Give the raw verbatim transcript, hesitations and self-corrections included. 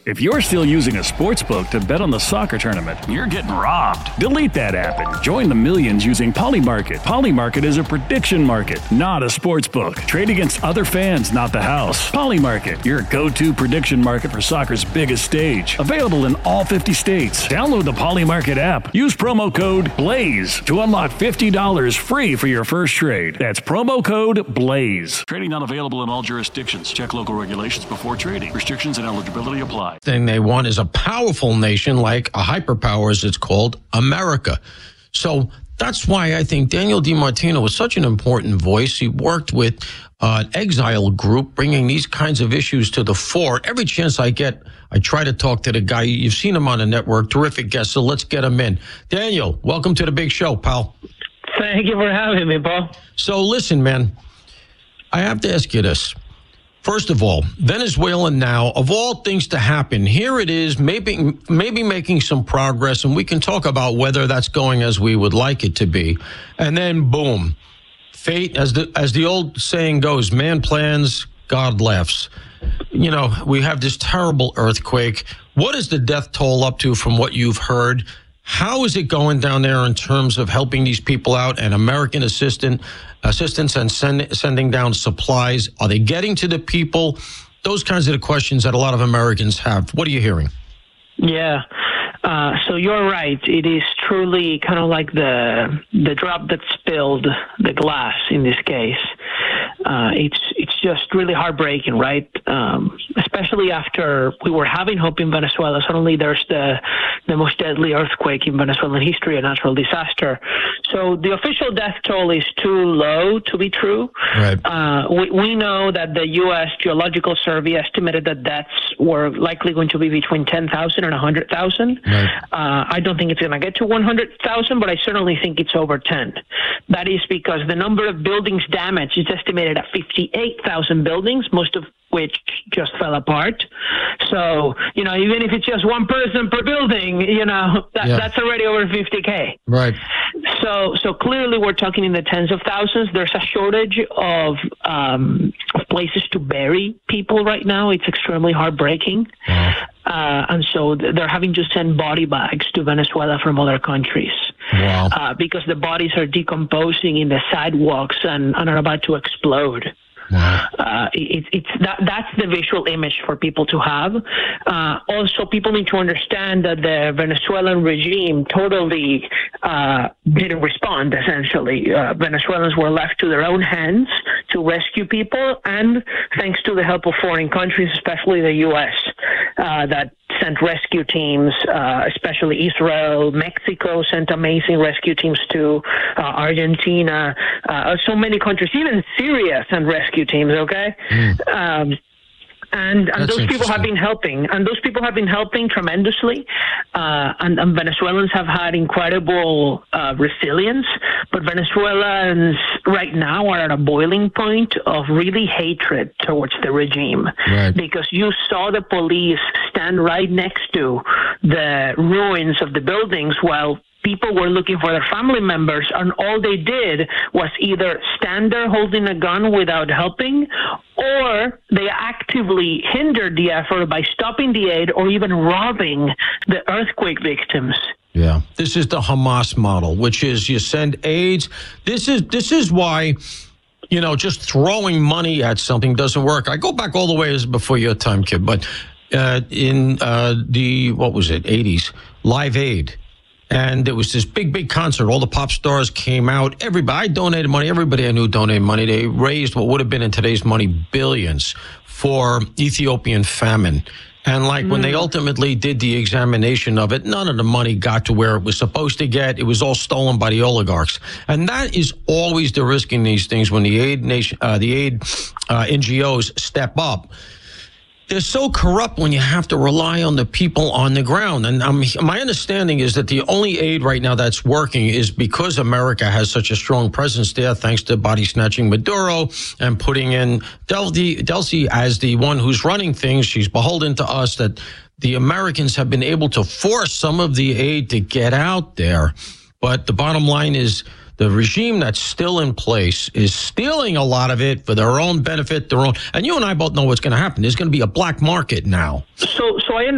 If you're still using a sports book to bet on the soccer tournament, you're getting robbed. Delete that app and join the millions using Polymarket. Polymarket is a prediction market, not a sports book. Trade against other fans, not the house. Polymarket, your go-to prediction market for soccer's biggest stage. Available in all fifty states. Download the Polymarket app. Use promo code BLAZE to unlock fifty dollars free for your first trade. That's promo code BLAZE. Trading not available in all jurisdictions. Check local regulations before trading. Restrictions and eligibility apply. Thing they want is a powerful nation like a hyperpower, as it's called, America. So that's why I think Daniel DiMartino was such an important voice. He worked with uh, an exile group, bringing these kinds of issues to the fore. Every chance I get, I try to talk to the guy. You've seen him on the network. Terrific guest, so let's get him in. Daniel, welcome to the big show, pal. Thank you for having me, Paul. So listen, man, I have to ask you this. First of all, Venezuela now, of all things to happen, here it is, maybe maybe making some progress, and we can talk about whether that's going as we would like it to be. And then, boom, fate, as the as the old saying goes, man plans, God laughs. You know, we have this terrible earthquake. What is the death toll up to from what you've heard? How is it going down there in terms of helping these people out and American assistant, assistance and send, sending down supplies? Are they getting to the people? Those kinds of the questions that a lot of Americans have. What are you hearing? Yeah. Uh, so you're right. It is truly kind of like the the drop that spilled the glass in this case. Uh, it's it's just really heartbreaking, right? Um, especially after we were having hope in Venezuela. Suddenly there's the the most deadly earthquake in Venezuelan history, a natural disaster. So the official death toll is too low to be true. Right. Uh, we, we know that the U S Geological Survey estimated that deaths were likely going to be between ten thousand and one hundred thousand. Right. Uh, I don't think it's going to get to one hundred thousand, but I certainly think it's over ten. That is because the number of buildings damaged is estimated at fifty-eight thousand buildings, most of which just fell apart. So, you know, even if it's just one person per building, you know, that, yeah. that's already over fifty K. Right. So, so clearly we're talking in the tens of thousands. There's a shortage of, um, of places to bury people right now. It's extremely heartbreaking. Wow. Uh, and so they're having to send body bags to Venezuela from other countries. Wow. Uh, because the bodies are decomposing in the sidewalks and, and are about to explode. Wow. Uh, it, it's that that's the visual image for people to have. Uh, also, people need to understand that the Venezuelan regime totally uh, didn't respond. Essentially, uh, Venezuelans were left to their own hands to rescue people, and thanks to the help of foreign countries, especially the U S, uh, that sent rescue teams, uh, especially Israel, Mexico sent amazing rescue teams to uh, Argentina, uh, so many countries, even Syria sent rescue teams, okay? Mm. Um, and and those people have been helping, and those people have been helping tremendously, uh, and, and Venezuelans have had incredible uh, resilience, but Venezuelans right now are at a boiling point of really hatred towards the regime, right. because you saw the police stand right next to the ruins of the buildings while people were looking for their family members, and all they did was either stand there holding a gun without helping, or they actively hindered the effort by stopping the aid or even robbing the earthquake victims. Yeah, this is the Hamas model, which is you send aids. This is this is why, you know, just throwing money at something doesn't work. I go back all the way as before your time, kid, but uh, in uh, the, what was it, eighties, Live Aid. And there was this big, big concert. All the pop stars came out. Everybody, I donated money. Everybody I knew donated money. They raised what would have been in today's money billions for Ethiopian famine. And like mm. when they ultimately did the examination of it, none of the money got to where it was supposed to get. It was all stolen by the oligarchs. And that is always the risk in these things when the aid nation, uh, the aid uh, N G Os step up. They're so corrupt when you have to rely on the people on the ground. And um, my understanding is that the only aid right now that's working is because America has such a strong presence there, thanks to body snatching Maduro and putting in Delcy, Delcy as the one who's running things. She's beholden to us, that the Americans have been able to force some of the aid to get out there. But the bottom line is, the regime that's still in place is stealing a lot of it for their own benefit, their own. And you and I both know what's going to happen. There's going to be a black market now. So, so I